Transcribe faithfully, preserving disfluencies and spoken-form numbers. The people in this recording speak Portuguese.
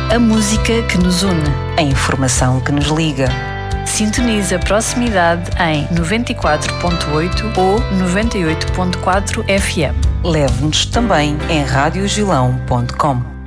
A música que nos une. A informação que nos liga. Sintoniza a proximidade em noventa e quatro ponto oito ou noventa e oito ponto quatro F M. Leve-nos também em rádio gilão ponto com.